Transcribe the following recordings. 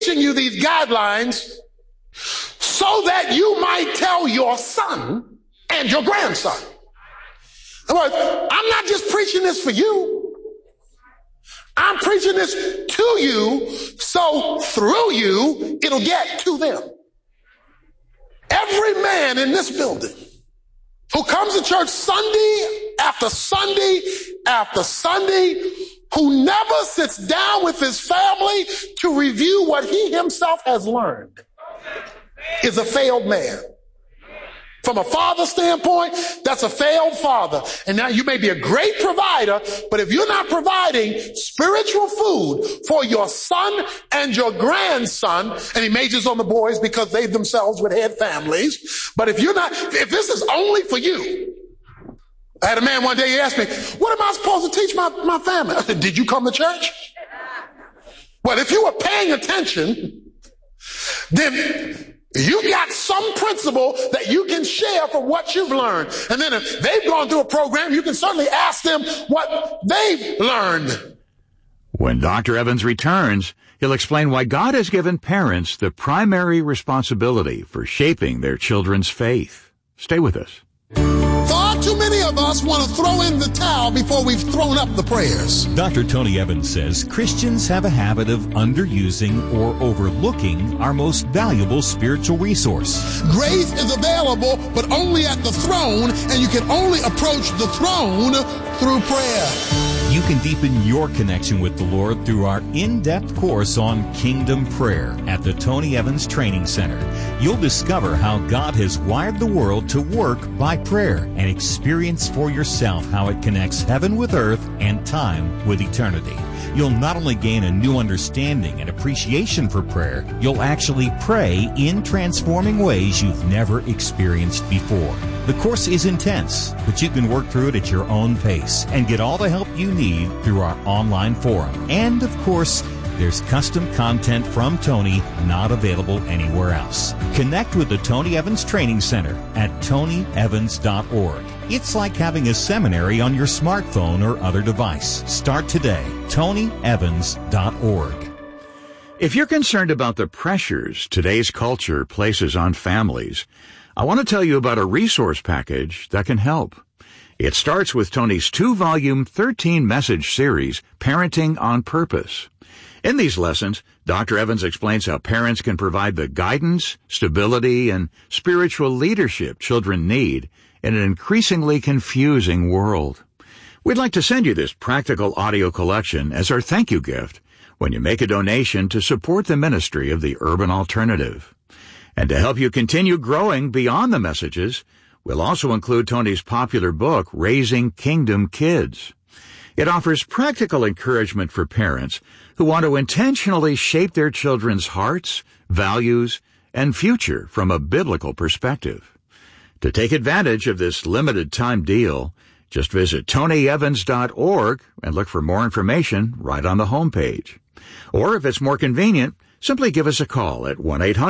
you these guidelines so that you might tell your son and your grandson. In other words, I'm not just preaching this for you. I'm preaching this to you so through you it'll get to them. Every man in this building who comes to church Sunday after Sunday after Sunday, who never sits down with his family to review what he himself has learned, is a failed man. From a father standpoint, that's a failed father. And now you may be a great provider, but if you're not providing spiritual food for your son and your grandson, and he majors on the boys because they themselves would have families, but if this is only for you. I had a man one day, he asked me, what am I supposed to teach my family? I said, did you come to church? Well, if you were paying attention, then you got some principle that you can share from what you've learned. And then if they've gone through a program, you can certainly ask them what they've learned. When Dr. Evans returns, he'll explain why God has given parents the primary responsibility for shaping their children's faith. Stay with us. Far too many of us want to throw in the towel before we've thrown up the prayers. Dr. Tony Evans says Christians have a habit of underusing or overlooking our most valuable spiritual resource. Grace is available, but only at the throne, and you can only approach the throne through prayer. You can deepen your connection with the Lord through our in-depth course on Kingdom Prayer at the Tony Evans Training Center. You'll discover how God has wired the world to work by prayer and experience for yourself how it connects heaven with earth and time with eternity. You'll not only gain a new understanding and appreciation for prayer, you'll actually pray in transforming ways you've never experienced before. The course is intense, but you can work through it at your own pace and get all the help you need through our online forum. And, of course, there's custom content from Tony not available anywhere else. Connect with the Tony Evans Training Center at tonyevans.org. It's like having a seminary on your smartphone or other device. Start today. tonyevans.org. If you're concerned about the pressures today's culture places on families, I want to tell you about a resource package that can help. It starts with Tony's 2-volume, 13-message series, Parenting on Purpose. In these lessons, Dr. Evans explains how parents can provide the guidance, stability, and spiritual leadership children need in an increasingly confusing world. We'd like to send you this practical audio collection as our thank you gift when you make a donation to support the ministry of the Urban Alternative. And to help you continue growing beyond the messages, we'll also include Tony's popular book, Raising Kingdom Kids. It offers practical encouragement for parents who want to intentionally shape their children's hearts, values, and future from a biblical perspective. To take advantage of this limited-time deal, just visit tonyevans.org and look for more information right on the homepage. Or if it's more convenient, simply give us a call at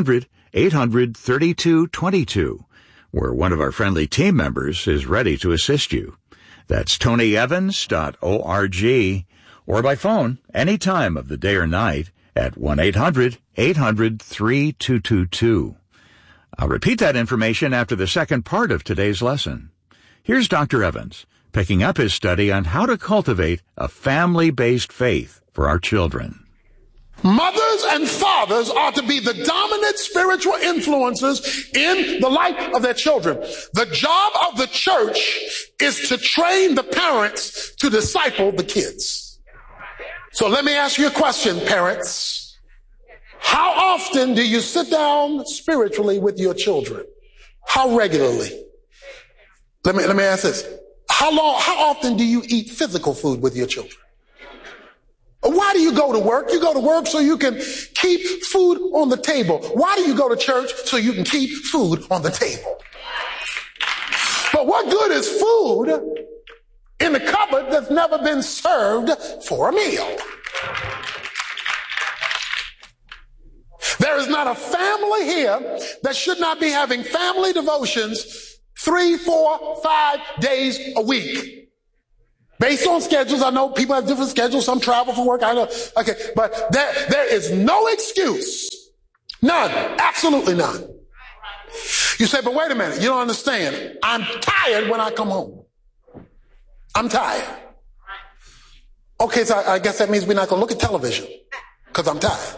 1-800-800-3222, where one of our friendly team members is ready to assist you. That's tonyevans.org, or by phone any time of the day or night at 1-800-800-3222. I'll repeat that information after the second part of today's lesson. Here's Dr. Evans, picking up his study on how to cultivate a family-based faith for our children. Mothers and fathers are to be the dominant spiritual influences in the life of their children. The job of the church is to train the parents to disciple the kids. So let me ask you a question, parents. How often do you sit down spiritually with your children? How regularly? Let me ask this. How often do you eat physical food with your children? Why do you go to work? You go to work so you can keep food on the table. Why do you go to church? So you can keep food on the table. But what good is food in the cupboard that's never been served for a meal? There is not a family here that should not be having family devotions 3, 4, 5 days a week. Based on schedules, I know people have different schedules. Some travel for work. I know. Okay. But there is no excuse. None. Absolutely none. You say, but wait a minute. You don't understand. I'm tired when I come home. I'm tired. Okay. So I guess that means we're not going to look at television because I'm tired.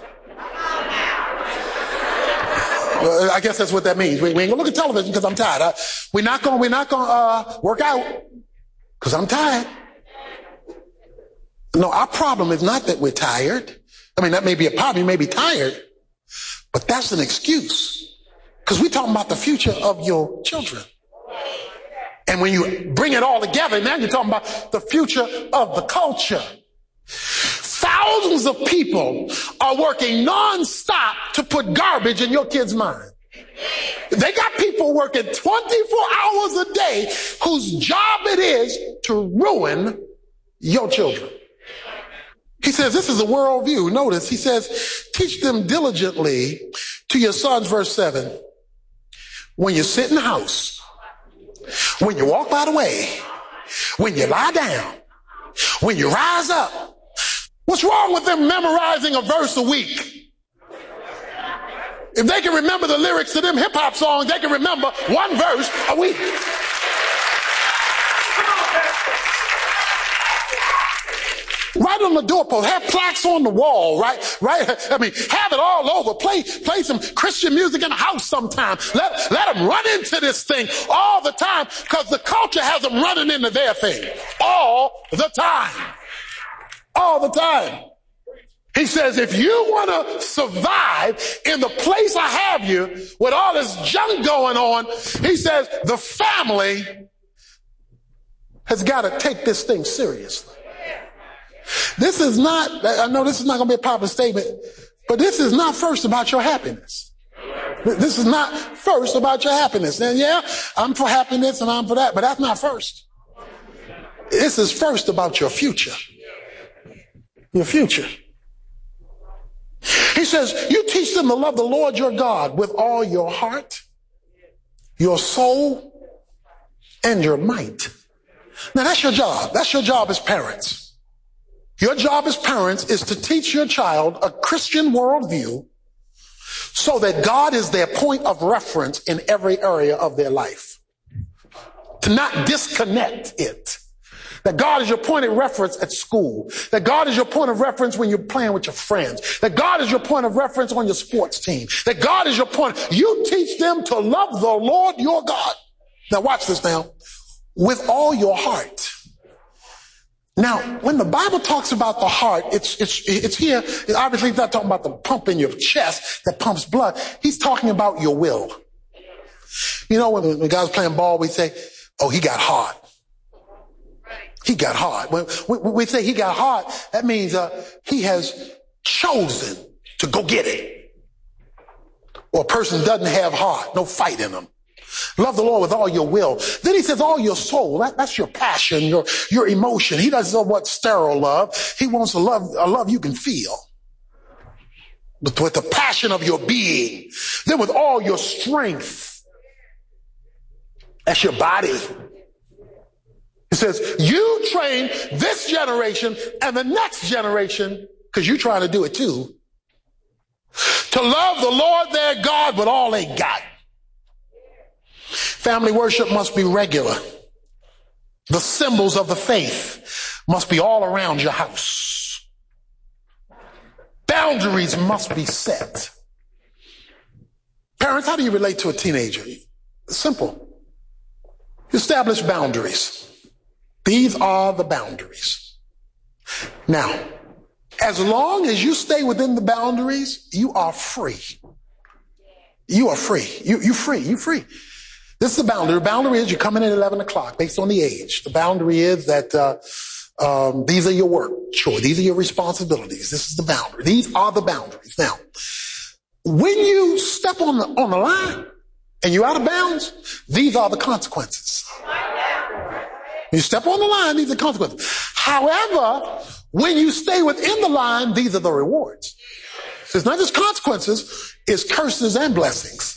I guess that's what that means. We ain't going to look at television because I'm tired. We're not going to work out because I'm tired. No, our problem is not that we're tired. I mean, that may be a problem. You may be tired, but that's an excuse because we're talking about the future of your children. And when you bring it all together, now you're talking about the future of the culture. Thousands of people are working nonstop to put garbage in your kids' mind. They got people working 24 hours a day whose job it is to ruin your children. He says, this is a worldview. Notice, he says, teach them diligently to your sons, verse 7. When you sit in the house, when you walk by the way, when you lie down, when you rise up. What's wrong with them memorizing a verse a week? If they can remember the lyrics to them hip-hop songs, they can remember one verse a week. Right on the doorpost, have plaques on the wall, right? I mean, have it all over. Play some Christian music in the house sometime. Let them run into this thing all the time because the culture has them running into their thing all the time. All the time. He says, if you want to survive in the place I have you with all this junk going on, he says, the family has got to take this thing seriously. This is not, I know this is not going to be a popular statement, but this is not first about your happiness. This is not first about your happiness. And yeah, I'm for happiness and I'm for that, but that's not first. This is first about your future. Your future. He says, you teach them to love the Lord your God with all your heart, your soul, and your might. Now that's your job. That's your job as parents. Your job as parents is to teach your child a Christian worldview so that God is their point of reference in every area of their life. To not disconnect it. That God is your point of reference at school. That God is your point of reference when you're playing with your friends. That God is your point of reference on your sports team. That God is your point. You teach them to love the Lord your God. Now watch this now. With all your heart. Now, when the Bible talks about the heart, it's here. Obviously, he's not talking about the pump in your chest that pumps blood. He's talking about your will. You know, when the guys playing ball, we say, oh, he got hard. He got hard. When we say he got hard, that means he has chosen to go get it. Or a person doesn't have heart, no fight in them. Love the Lord with all your will. Then he says all your soul. That's your passion, your emotion. He doesn't want sterile love. He wants a love you can feel. But with the passion of your being. Then with all your strength. That's your body. He says, you train this generation and the next generation, because you're trying to do it too, to love the Lord their God with all they got. Family worship must be regular. The symbols of the faith must be all around your house. Boundaries must be set. Parents, how do you relate to a teenager? Simple. Establish boundaries. These are the boundaries. Now, as long as you stay within the boundaries, you are free. You are free. You're free. You're free. This is the boundary. The boundary is you come in at 11 o'clock based on the age. The boundary is that these are your work chores. These are your responsibilities. This is the boundary. These are the boundaries. Now, when you step on the line and you're out of bounds, these are the consequences. You step on the line, these are the consequences. However, when you stay within the line, these are the rewards. So it's not just consequences, it's curses and blessings.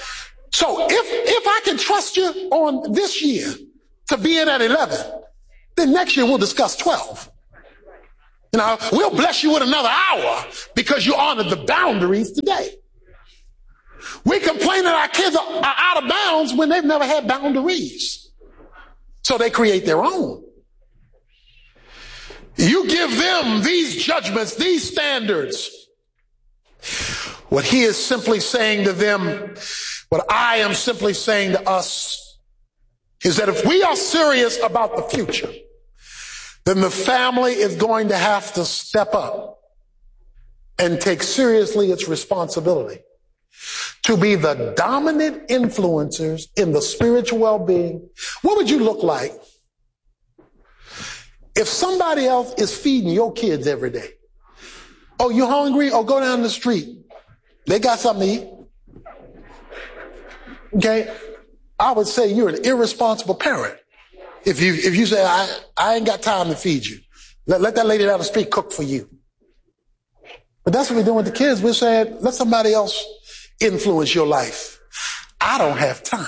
So if I can trust you on this year to be in at 11, Then next year we'll discuss 12. You know, we'll bless you with another hour because you honored the boundaries today. We complain that our kids are out of bounds when they've never had boundaries. So they create their own. You give them these judgments, these standards. What he is simply saying to them, what I am simply saying to us, is that if we are serious about the future, then the family is going to have to step up and take seriously its responsibility to be the dominant influencers in the spiritual well-being. What would you look like if somebody else is feeding your kids every day? Oh, you hungry? Oh, go down the street. They got something to eat. Okay? I would say you're an irresponsible parent. If you say, I ain't got time to feed you. Let that lady down the street cook for you. But that's what we're doing with the kids. We're saying, let somebody else influence your life. I don't have time.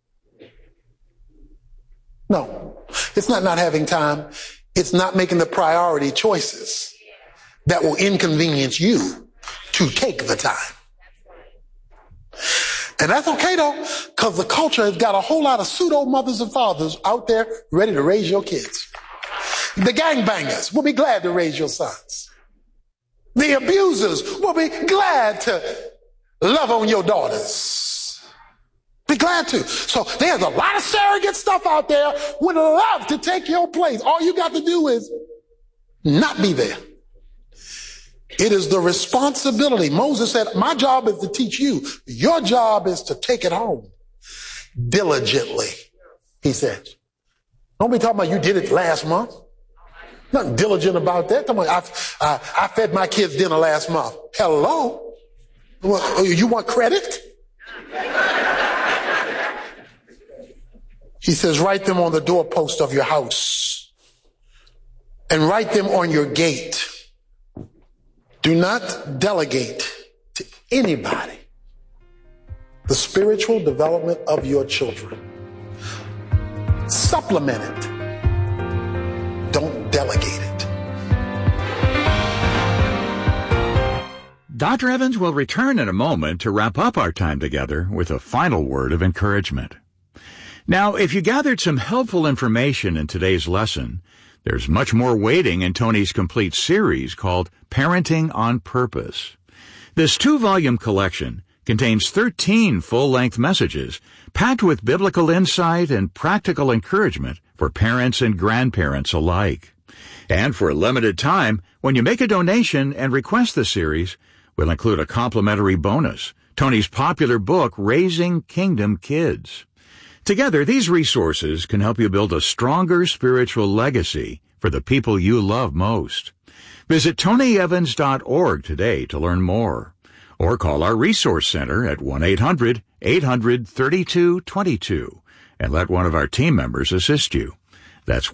No, it's not having time. It's not making the priority choices that will inconvenience you to take the time. And that's okay though, because the culture has got a whole lot of pseudo mothers and fathers out there ready to raise your kids. The gangbangers will be glad to raise your sons. The abusers will be glad to love on your daughters. Be glad to. So there's a lot of surrogate stuff out there would love to take your place. All you got to do is not be there. It is the responsibility. Moses said, my job is to teach you. Your job is to take it home diligently, he said. Don't be talking about you did it last month. Nothing diligent about that. Come on, I fed my kids dinner last month. Hello? You want credit? He says, write them on the doorpost of your house and write them on your gate. Do not delegate to anybody the spiritual development of your children. Supplement it. Don't delegate it. Dr. Evans will return in a moment to wrap up our time together with a final word of encouragement. Now, if you gathered some helpful information in today's lesson, there's much more waiting in Tony's complete series called Parenting on Purpose. This 2-volume collection contains 13 full-length messages packed with biblical insight and practical encouragement for parents and grandparents alike. And for a limited time, when you make a donation and request the series, we'll include a complimentary bonus, Tony's popular book, Raising Kingdom Kids. Together, these resources can help you build a stronger spiritual legacy for the people you love most. Visit TonyEvans.org today to learn more, or call our Resource Center at 1-800-800-3222 and let one of our team members assist you. That's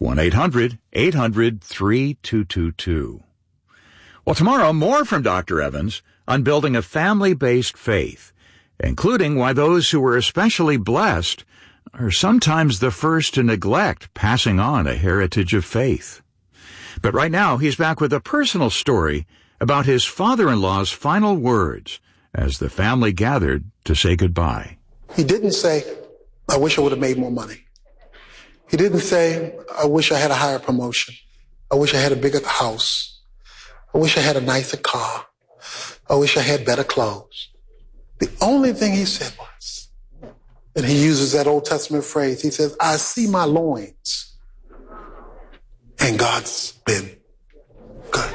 1-800-800-3222. Well, tomorrow, more from Dr. Evans on building a family-based faith, including why those who were especially blessed are sometimes the first to neglect passing on a heritage of faith. But right now, he's back with a personal story about his father-in-law's final words as the family gathered to say goodbye. He didn't say, I wish I would have made more money. He didn't say, I wish I had a higher promotion. I wish I had a bigger house. I wish I had a nicer car. I wish I had better clothes. The only thing he said was, and he uses that Old Testament phrase. He says, I see my loins, and God's been good.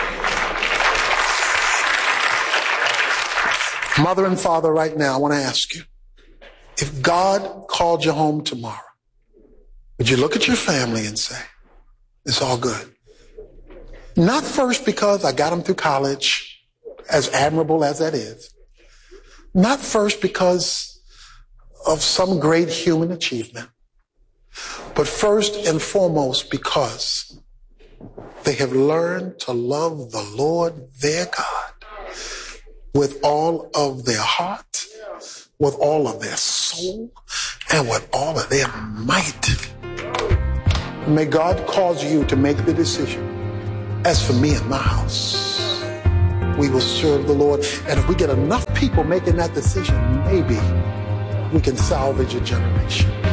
Mother and father, right now, I want to ask you, if God called you home tomorrow, would you look at your family and say, it's all good? Not first because I got them through college, as admirable as that is. Not first because of some great human achievement, but first and foremost because they have learned to love the Lord their God with all of their heart, with all of their soul, and with all of their might. May God cause you to make the decision. As for me and my house, we will serve the Lord. And if we get enough people making that decision, maybe we can salvage a generation.